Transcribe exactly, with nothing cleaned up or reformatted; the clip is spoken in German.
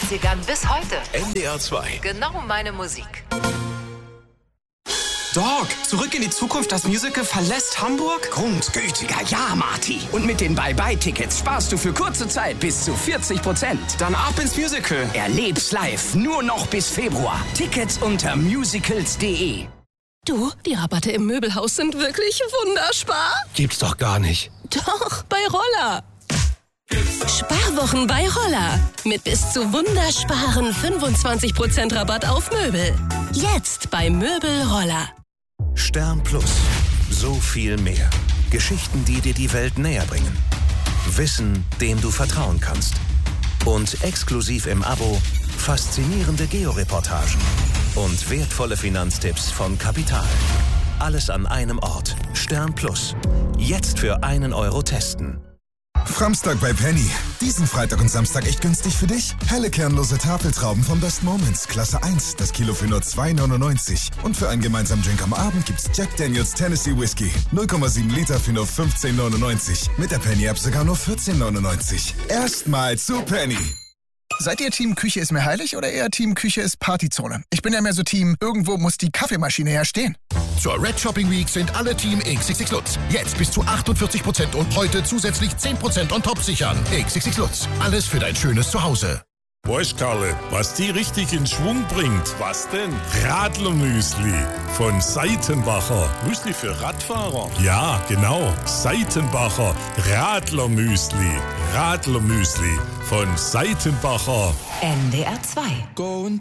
achtzigern bis heute. N D R zwei. Genau meine Musik. Doc, Zurück in die Zukunft, das Musical verlässt Hamburg? Grundgültiger Ja, Marty. Und mit den Bye-Bye-Tickets sparst du für kurze Zeit bis zu vierzig Prozent. Dann ab ins Musical. Erleb's live, nur noch bis Februar. Tickets unter musicals punkt de. Du, die Rabatte im Möbelhaus sind wirklich wunderspar. Gibt's doch gar nicht. Doch, bei Roller. Sparwochen bei Roller. Mit bis zu wundersparen fünfundzwanzig Prozent Rabatt auf Möbel. Jetzt bei Möbel Roller. Stern Plus. So viel mehr. Geschichten, die dir die Welt näher bringen. Wissen, dem du vertrauen kannst. Und exklusiv im Abo faszinierende Georeportagen und wertvolle Finanztipps von Kapital. Alles an einem Ort. Stern Plus. Jetzt für einen Euro testen. Framstag bei Penny. Diesen Freitag und Samstag echt günstig für dich. Helle kernlose Tafeltrauben von Best Moments, Klasse eins, das Kilo für nur zwei neunundneunzig. Und für einen gemeinsamen Drink am Abend gibt's Jack Daniels Tennessee Whiskey. null Komma sieben Liter für nur fünfzehn neunundneunzig. Mit der Penny-App sogar nur vierzehn neunundneunzig. Erstmal zu Penny. Seid ihr Team Küche ist mir heilig oder eher Team Küche ist Partyzone? Ich bin ja mehr so Team, irgendwo muss die Kaffeemaschine ja stehen. Zur Red Shopping Week sind alle Team X X X Lutz. Jetzt bis zu achtundvierzig Prozent und heute zusätzlich zehn Prozent on top sichern. X X X Lutz. Alles für dein schönes Zuhause. Weißt, Karle, was die richtig in Schwung bringt? Was denn? Radlermüsli von Seitenbacher. Müsli für Radfahrer? Ja, genau. Seitenbacher Radlermüsli. Radlermüsli von Seitenbacher. N D R zwei. Go